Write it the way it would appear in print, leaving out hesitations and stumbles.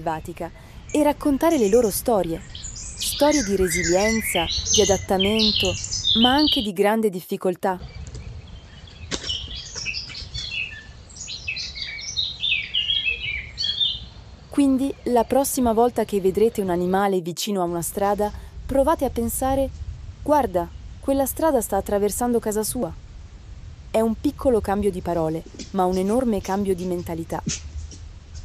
selvatica e raccontare le loro storie. Storie di resilienza, di adattamento, ma anche di grande difficoltà. Quindi, la prossima volta che vedrete un animale vicino a una strada, provate a pensare: guarda, quella strada sta attraversando casa sua. È un piccolo cambio di parole, ma un enorme cambio di mentalità.